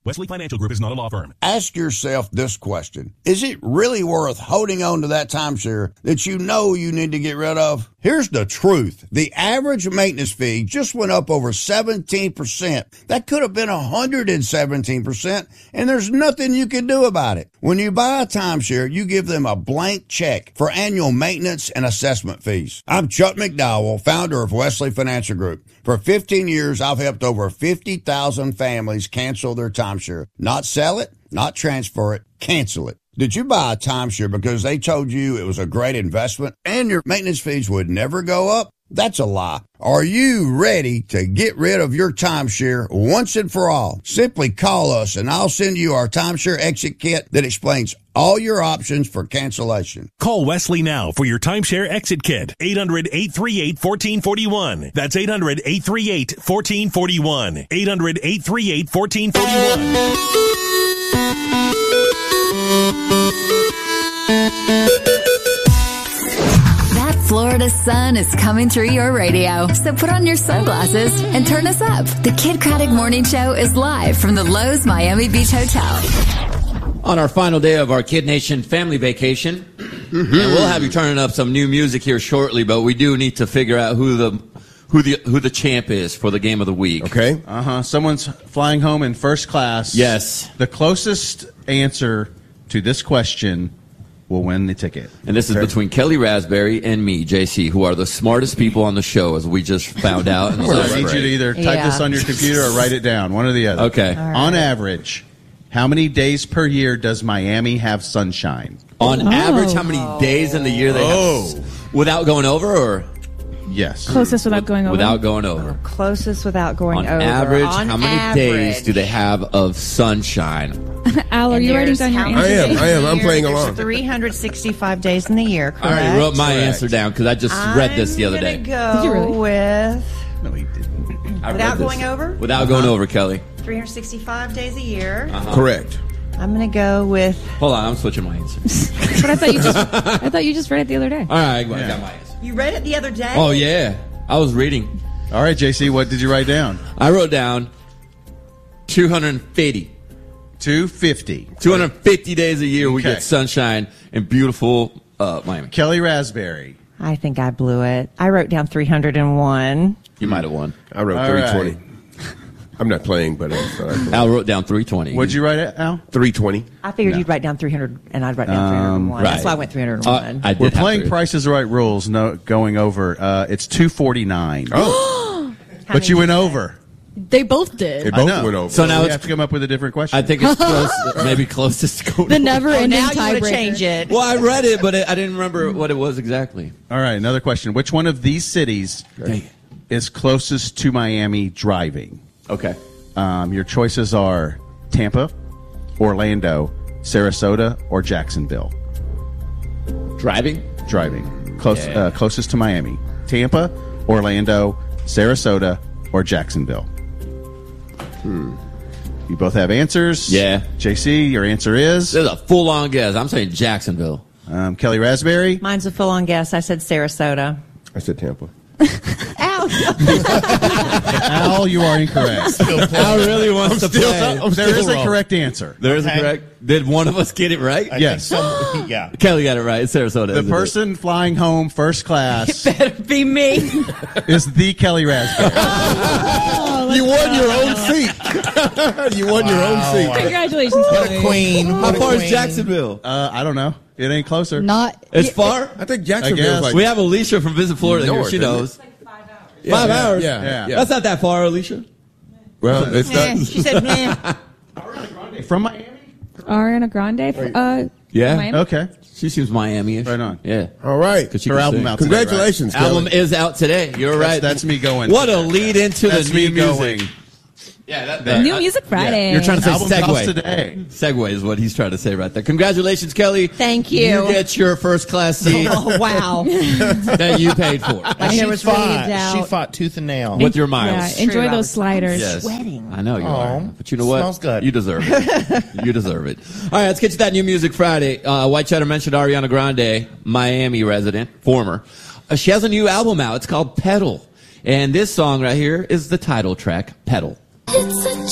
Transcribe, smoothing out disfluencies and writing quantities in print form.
Wesley Financial Group is not a law firm. Ask yourself this question. Is it really worth holding on to that timeshare that you know you need to get rid of? Here's the truth. The average maintenance fee just went up over 17%. That could have been 117%, and there's nothing you can do about it. When you buy a timeshare, you give them a blank check for annual maintenance and assessment fees. I'm Chuck McDowell, founder of Wesley Financial Group. For 15 years, I've helped over 50,000 families cancel their timeshare. Not sell it, not transfer it, cancel it. Did you buy a timeshare because they told you it was a great investment and your maintenance fees would never go up? That's a lie. Are you ready to get rid of your timeshare once and for all? Simply call us and I'll send you our timeshare exit kit that explains all your options for cancellation. Call Wesley now for your timeshare exit kit. 800-838-1441. That's 800-838-1441. 800-838-1441. That Florida sun is coming through your radio, so put on your sunglasses and turn us up. The Kid Craddock Morning Show is live from the Lowe's Miami Beach Hotel. On our final day of our Kid Nation family vacation, and we'll have you turning up some new music here shortly, but we do need to figure out who the champ is for the game of the week. Okay. Someone's flying home in first class. Yes. The closest answer to this question will win the ticket. And this is between Kelly Raspberry and me, JC, who are the smartest people on the show, as we just found out. In the I need you to either type this on your computer or write it down, one or the other. Okay. All right. On average, how many days per year does Miami have sunshine? On average, how many days in the year they have? Without going over, or? Yes. Closest without going over. Without going over. Closest without going On over. average, On how many average. days do they have of sunshine? Al, are you writing down your answer? I am. I'm playing along. 365 days in the year, correct? I already wrote my answer down because I just read this the other day. I'm going Did you really? to go with, No, he didn't. without going over, Without going over, Kelly. 365 days a year. Correct. I'm going to go with, Hold on, I'm switching my answer. But I thought you just read it the other day. All right, I got my answer. you read it the other day? Oh, yeah. I was reading. All right, JC, what did you write down? I wrote down 250. 250. 250 days a year we Okay. get sunshine in beautiful Miami. Kelly Raspberry. I think I blew it. I wrote down 301. You might have won. I wrote All 320. right. I'm not playing, but Al wrote down 320. What'd you write, Al? 320. I figured you'd write down 300, and I'd write down 301. right. That's why I went 301. I did We're have playing to. Price is Right rules, no going over. It's 249. Oh, But you went over. They both did. they I both know. went over. So now we it's- have to come up with a different question. I think it's close, maybe closest to go. The never-ending now you want to tiebreaker. change it. Well, I read it, but I didn't remember what it was exactly. All right, another question. Which one of these cities Dang it. is closest to Miami driving? Okay. Your choices are Tampa, Orlando, Sarasota, or Jacksonville. Driving? Driving. Yeah. Closest to Miami. Tampa, Orlando, Sarasota, or Jacksonville. You both have answers? Yeah. JC, your answer is? This is a full-on guess. I'm saying Jacksonville. Kelly Raspberry? Mine's a full-on guess. I said Sarasota. I said Tampa. Ow! Al, you are incorrect. Al really wants to play. There is a correct answer. There is a correct. Did one of us get it right? Yes. Yeah. Kelly got it right. It's Sarasota. The isn't it? person flying home first class Better be me. is the Kelly Raspberry. You won your own seat. You won your own seat. Congratulations, Kelly. Queen. How far is Jacksonville? I don't know. It ain't closer. Not. It's far. I think I Jacksonville's guess. like We have Alicia from Visit Florida here. North, She isn't it? knows. 5 hours. Yeah. That's not that far, Alicia. Well, it's Eh, not. she said, meh. From Miami? Ariana Grande. Yeah. Miami? Okay. She seems Miami-ish. Right on. Yeah. All right. 'Cause she Her can album sing. out today, Congratulations, Kelly. Album is out today. You're right. That's me going. What a lead into That's the me new music. going. Yeah, that New Music Friday. You're trying to say Album drops segue. today. Segue is what he's trying to say right there. Congratulations, Kelly. Thank you. You get your first class seat Oh, wow. that you paid for Like there was really a doubt. She fought tooth and nail. with your miles. Yeah, enjoy True, I those was sliders. Yes. Sweating. I know you Oh, are. But you know what? smells good. You deserve it. You deserve it. All right, let's get to that New Music Friday. White Cheddar mentioned Ariana Grande, Miami resident, former. She has a new album out. It's called Pedal. And this song right here is the title track, Pedal. It's